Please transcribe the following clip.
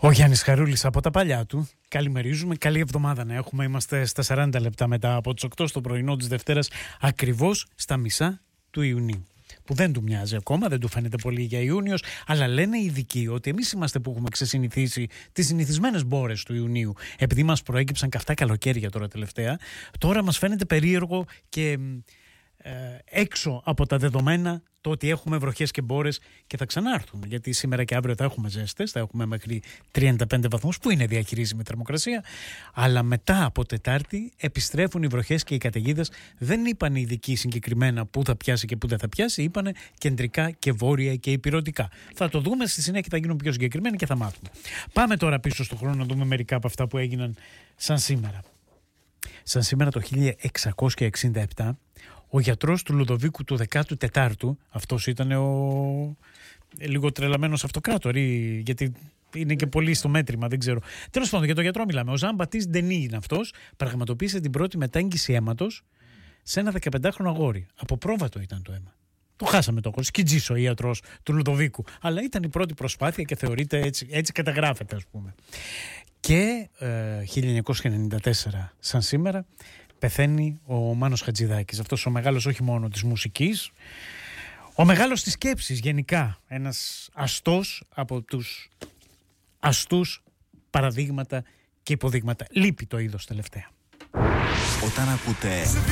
Ο Γιάννης Χαρούλης από τα παλιά του. Καλημερίζουμε. Καλή εβδομάδα να έχουμε. Είμαστε στα 40 λεπτά μετά από τις 8 στο πρωινό της Δευτέρας, ακριβώς στα μισά του Ιουνίου. Που δεν του μοιάζει ακόμα, δεν του φαίνεται πολύ για Ιούνιος, αλλά λένε οι ειδικοί ότι εμείς είμαστε που έχουμε ξεσυνηθίσει τις συνηθισμένες μπόρες του Ιουνίου, επειδή μας προέκυψαν καυτά καλοκαίρια τώρα τελευταία. Τώρα μας φαίνεται περίεργο και έξω από τα δεδομένα το ότι έχουμε βροχές και μπόρες και θα ξανάρθουν. Γιατί σήμερα και αύριο θα έχουμε ζέστες, θα έχουμε μέχρι 35 βαθμούς, που είναι διαχειρίσιμη θερμοκρασία. Αλλά μετά από Τετάρτη επιστρέφουν οι βροχές και οι καταιγίδες. Δεν είπαν οι ειδικοί συγκεκριμένα πού θα πιάσει και πού δεν θα πιάσει, είπανε κεντρικά και βόρεια και ηπειρωτικά. Θα το δούμε στη συνέχεια, θα γίνουν πιο συγκεκριμένοι και θα μάθουμε. Πάμε τώρα πίσω στον χρόνο να δούμε μερικά από αυτά που έγιναν σαν σήμερα. Σαν σήμερα το 1667. Ο γιατρός του Λουδοβίκου του 14ου, αυτός ήταν ο λίγο τρελαμένος αυτοκράτορ, γιατί είναι και πολύ στο μέτρημα, δεν ξέρω. Τέλος πάντων, για τον γιατρό μιλάμε. Ο Ζαν Μπατίστ Ντενί είναι αυτός, πραγματοποίησε την πρώτη μετάγγιση αίματος σε ένα 15χρονο αγόρι. Από πρόβατο ήταν το αίμα. Το χάσαμε το αγόρι, Σκιτζής ο ιατρός του Λουδοβίκου. Αλλά ήταν η πρώτη προσπάθεια και θεωρείται έτσι καταγράφεται, ας πούμε. Και 1994, σαν σήμερα, πεθαίνει ο Μάνος Χατζηδάκης. Αυτός ο μεγάλος όχι μόνο της μουσικής, ο μεγάλος της σκέψης γενικά. Ένας αστός από τους αστούς παραδείγματα και υποδείγματα. Λείπει το είδος τελευταία. Όταν ακούτε